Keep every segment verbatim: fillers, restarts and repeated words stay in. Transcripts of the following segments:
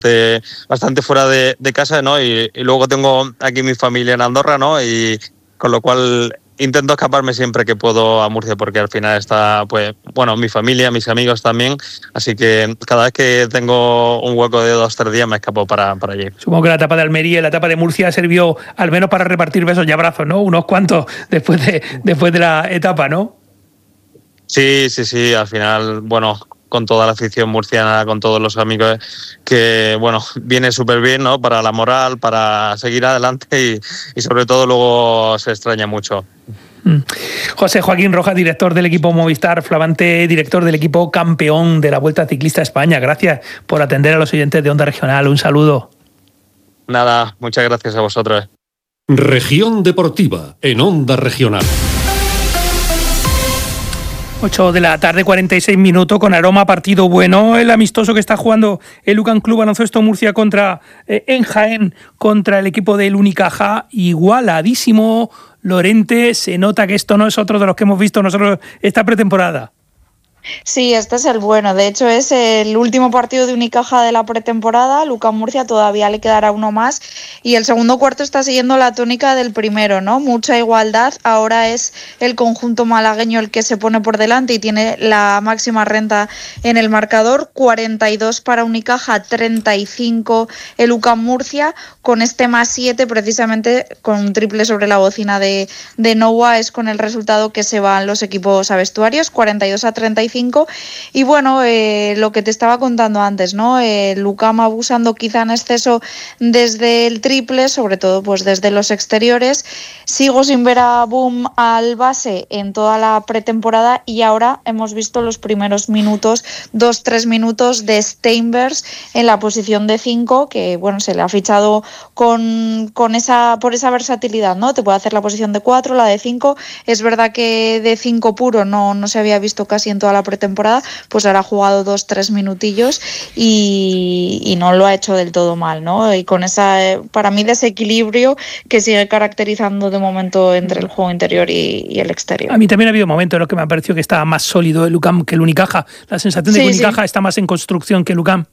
bastante, bastante fuera de, de casa, ¿no? Y, y luego tengo aquí mi familia en Andorra, ¿no? Y con lo cual intento escaparme siempre que puedo a Murcia, porque al final está, pues, bueno, mi familia, mis amigos también, así que cada vez que tengo un hueco de dos, tres días me escapo para, para allí. Supongo que la etapa de Almería y la etapa de Murcia sirvió al menos para repartir besos y abrazos, ¿no? Unos cuantos después de, después de la etapa, ¿no? Sí, sí, sí, al final, bueno, con toda la afición murciana, con todos los amigos, que bueno, viene súper bien, ¿no? Para la moral, para seguir adelante y, y sobre todo luego se extraña mucho. José Joaquín Rojas, director del equipo Movistar, flamante director del equipo campeón de la Vuelta Ciclista a España. Gracias por atender a los oyentes de Onda Regional. Un saludo. Nada, muchas gracias a vosotros. Región Deportiva en Onda Regional. ocho de la tarde, cuarenta y seis minutos, con aroma a partido bueno. El amistoso que está jugando el Lucan Club Baloncesto Murcia contra eh, en Jaén, contra el equipo del Unicaja, igualadísimo. Lorente, se nota que esto no es otro de los que hemos visto nosotros esta pretemporada. Sí, este es el bueno. De hecho, es el último partido de Unicaja de la pretemporada. Lucan Murcia todavía le quedará uno más. Y el segundo cuarto está siguiendo la tónica del primero, ¿no? Mucha igualdad. Ahora es el conjunto malagueño el que se pone por delante y tiene la máxima renta en el marcador. cuarenta y dos para Unicaja, treinta y cinco el Lucan Murcia. Con este más siete, precisamente con un triple sobre la bocina de, de Noah, es con el resultado que se van los equipos a vestuarios. cuarenta y dos a treinta y cinco. Y bueno, eh, lo que te estaba contando antes, ¿no? Eh, Lucam abusando quizá en exceso desde el triple, sobre todo pues desde los exteriores. Sigo sin ver a Boom al base en toda la pretemporada y ahora hemos visto los primeros minutos, dos, tres minutos de Steinbergs en la posición de cinco, que bueno, se le ha fichado con, con esa, por esa versatilidad, ¿no? Te puede hacer la posición de cuatro, la de cinco. Es verdad que de cinco puro no, no se había visto casi en toda la pretemporada, pues ahora ha jugado dos, tres minutillos y, y no lo ha hecho del todo mal, ¿no? Y con esa, para mí, desequilibrio que sigue caracterizando de momento entre el juego interior y, y el exterior. A mí también ha habido momentos en los que me ha parecido que estaba más sólido el Lucam que el Unicaja. La sensación de sí, que Unicaja sí. está más en construcción que el Lucam.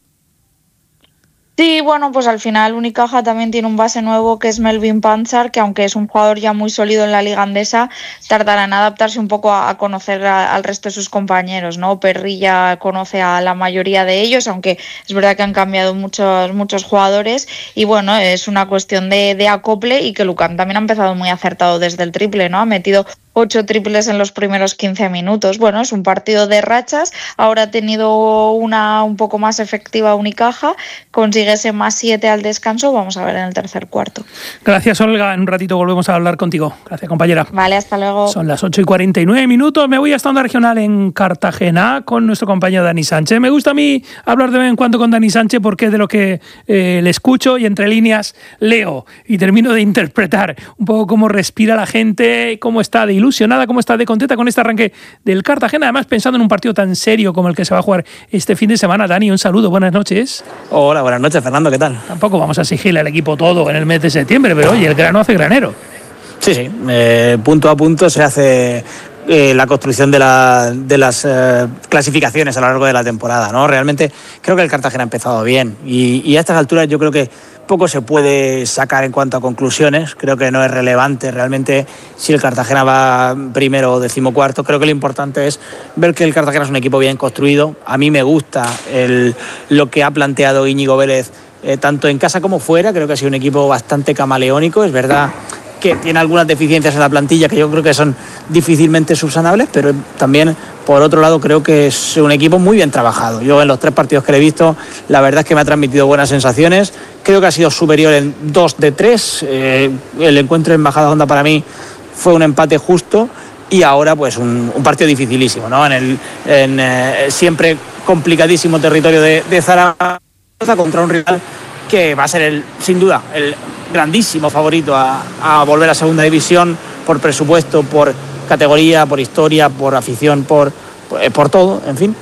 Sí, bueno, pues al final Unicaja también tiene un base nuevo que es Melvin Panchar, que aunque es un jugador ya muy sólido en la liga andesa, tardará en adaptarse un poco a, a conocer a, al resto de sus compañeros, ¿no? Perry ya conoce a la mayoría de ellos, aunque es verdad que han cambiado muchos muchos jugadores y bueno, es una cuestión de, de acople y que Lucam también ha empezado muy acertado desde el triple, ¿no? Ha metido ocho triples en los primeros quince minutos. Bueno, es un partido de rachas. Ahora ha tenido una un poco más efectiva Unicaja. Consigue ese más siete al descanso. Vamos a ver en el tercer cuarto. Gracias, Olga. En un ratito volvemos a hablar contigo. Gracias, compañera. Vale, hasta luego. Son las ocho y cuarenta y nueve minutos. Me voy hasta Onda Regional en Cartagena con nuestro compañero Dani Sánchez. Me gusta a mí hablar de vez en cuando con Dani Sánchez porque es de lo que eh, le escucho y entre líneas leo y termino de interpretar un poco cómo respira la gente, cómo está de ilusión. Ilusionada, cómo está de contenta con este arranque del Cartagena, además pensando en un partido tan serio como el que se va a jugar este fin de semana. Dani, un saludo, buenas noches. Hola, buenas noches, Fernando, ¿qué tal? Tampoco vamos a exigirle al equipo todo en el mes de septiembre, pero oye, el grano hace granero. Sí, sí, eh, punto a punto se hace eh, la construcción de, la, de las eh, clasificaciones a lo largo de la temporada, ¿no? Realmente creo que el Cartagena ha empezado bien y, y a estas alturas yo creo que poco se puede sacar en cuanto a conclusiones. Creo que no es relevante realmente si el Cartagena va primero o decimocuarto. Creo que lo importante es ver que el Cartagena es un equipo bien construido. A mí me gusta el, lo que ha planteado Íñigo Vélez, eh, tanto en casa como fuera. Creo que ha sido un equipo bastante camaleónico. Es verdad que tiene algunas deficiencias en la plantilla que yo creo que son difícilmente subsanables, pero también, por otro lado, creo que es un equipo muy bien trabajado. Yo en los tres partidos que le he visto, la verdad es que me ha transmitido buenas sensaciones. Creo que ha sido superior en dos de tres. Eh, el encuentro en Majadahonda para mí fue un empate justo y ahora pues un, un partido dificilísimo, ¿no? En el en, eh, siempre complicadísimo territorio de, de Zaragoza contra un rival que va a ser el, sin duda el grandísimo favorito a, a volver a segunda división por presupuesto, por categoría, por historia, por afición, por, por, por todo, en fin.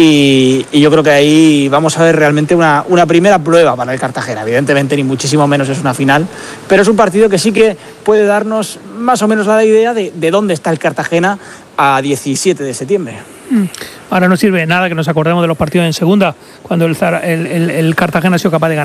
Y, y yo creo que ahí vamos a ver realmente una, una primera prueba para el Cartagena. Evidentemente ni muchísimo menos es una final, pero es un partido que sí que puede darnos más o menos la idea de, de dónde está el Cartagena a diecisiete de septiembre. Ahora no sirve de nada que nos acordemos de los partidos en segunda, cuando el, Zara- el, el, el Cartagena ha sido capaz de ganar.